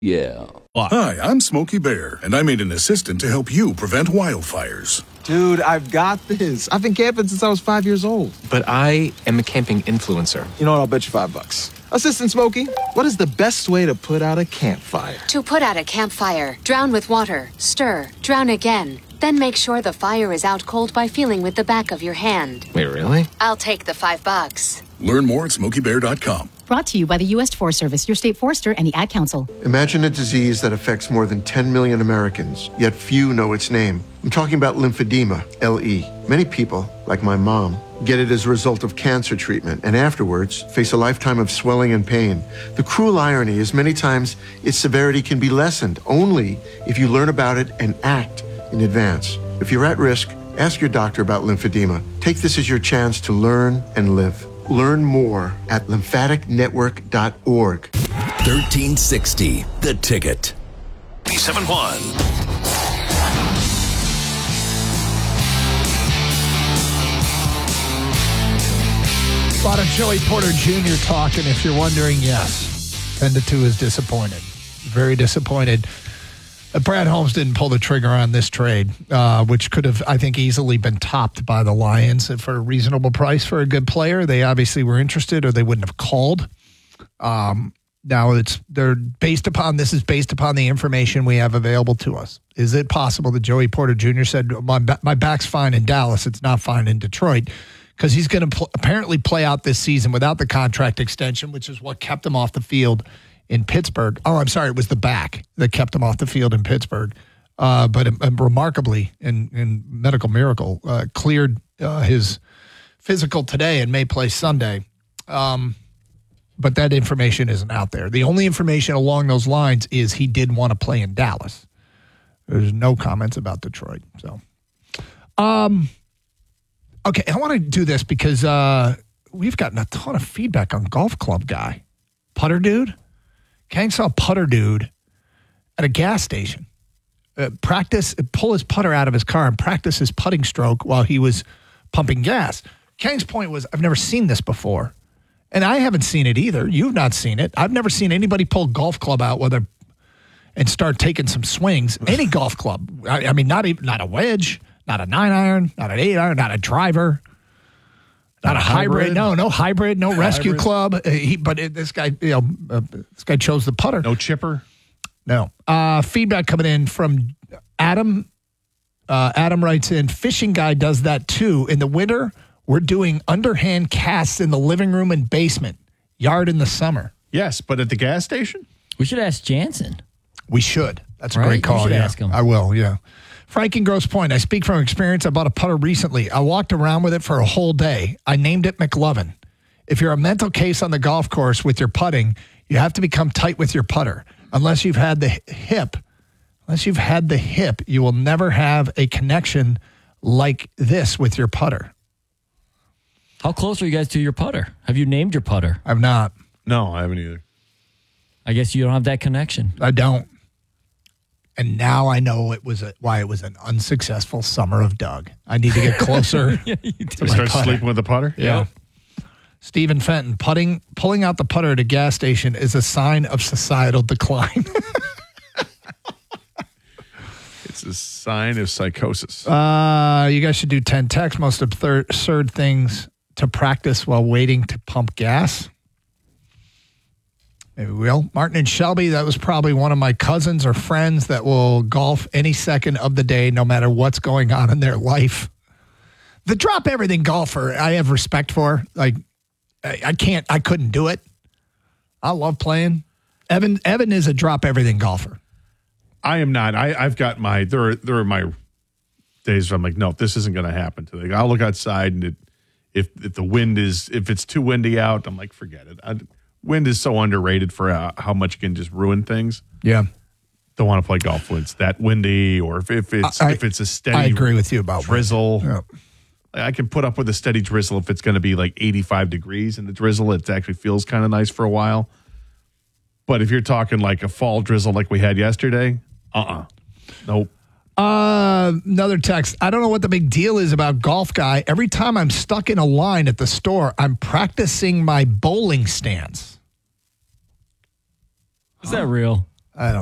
Yeah. Hi, I'm Smokey Bear, and I made an assistant to help you prevent wildfires. Dude, I've got this. I've been camping since I was 5 years old. But I am a camping influencer. You know what? I'll bet you $5. Assistant Smokey, what is the best way to put out a campfire? To put out a campfire, drown with water, stir, drown again. Then make sure the fire is out cold by feeling with the back of your hand. Wait, really? I'll take the $5. Learn more at SmokeyBear.com. Brought to you by the U.S. Forest Service, your state forester, and the Ad Council. Imagine a disease that affects more than 10 million Americans, yet few know its name. I'm talking about lymphedema, LE. Many people, like my mom, get it as a result of cancer treatment and afterwards face a lifetime of swelling and pain. The cruel irony is many times its severity can be lessened only if you learn about it and act in advance. If you're at risk, ask your doctor about lymphedema. Take this as your chance to learn and live. Learn more at lymphaticnetwork.org. 1360, The Ticket. 7-1. A lot of Joey Porter Jr. talking. If you're wondering, yes, 10-2 is disappointed. Very disappointed. Brad Holmes didn't pull the trigger on this trade, which could have, I think, easily been topped by the Lions for a reasonable price for a good player. They obviously were interested, or they wouldn't have called. Now this is based upon the information we have available to us. Is it possible that Joey Porter Jr. said, my back's fine in Dallas, it's not fine in Detroit? Because he's going to apparently play out this season without the contract extension, which is what kept him off the field in Pittsburgh. Oh, I'm sorry, it was the back that kept him off the field in Pittsburgh. But remarkably, in medical miracle, cleared his physical today and may play Sunday. But that information isn't out there. The only information along those lines is he did want to play in Dallas. There's no comments about Detroit. So, okay, I want to do this because we've gotten a ton of feedback on Golf Club Guy. Putter Dude? Kang saw Putter Dude at a gas station. Pull his putter out of his car and practice his putting stroke while he was pumping gas. Kang's point was, I've never seen this before. And I haven't seen it either. You've not seen it. I've never seen anybody pull a golf club out and start taking some swings. Any golf club. I mean, not a wedge, not a 9-iron, not an 8-iron, not a driver, not a hybrid. No hybrid, no rescue club. This guy chose the putter. No chipper. No. Feedback coming in from Adam. Adam writes in, fishing guy does that too. In the winter, we're doing underhand casts in the living room and basement, yard in the summer. Yes, but at the gas station? We should ask Jansen. We should. That's a great call. You should ask him. I will, yeah. Frank in Grosse Pointe, I speak from experience. I bought a putter recently. I walked around with it for a whole day. I named it McLovin. If you're a mental case on the golf course with your putting, you have to become tight with your putter. Unless you've had the hip, you will never have a connection like this with your putter. How close are you guys to your putter? Have you named your putter? I've not. No, I haven't either. I guess you don't have that connection. I don't. And now I know why it was an unsuccessful summer of Doug. I need to get closer. To start sleeping with the putter? Yeah. Stephen Fenton, pulling out the putter at a gas station is a sign of societal decline. It's a sign of psychosis. You guys should do 10 texts, most absurd things to practice while waiting to pump gas. Maybe we will. Martin and Shelby, that was probably one of my cousins or friends that will golf any second of the day, no matter what's going on in their life. The drop everything golfer, I have respect for. Like, I couldn't do it. I love playing. Evan is a drop everything golfer. I am not. I've got there are my days where I'm like, no, this isn't going to happen today. I'll look outside and if it's too windy out, I'm like, forget it. Wind is so underrated for how much it can just ruin things. Yeah. Don't want to play golf when it's that windy, or if it's a steady. I agree with you about drizzle. Yeah. I can put up with a steady drizzle if it's going to be like 85 degrees in the drizzle. It actually feels kind of nice for a while. But if you're talking like a fall drizzle like we had yesterday, nope. Another text. I don't know what the big deal is about Golf Guy. Every time I'm stuck in a line at the store, I'm practicing my bowling stance. Is that real? I don't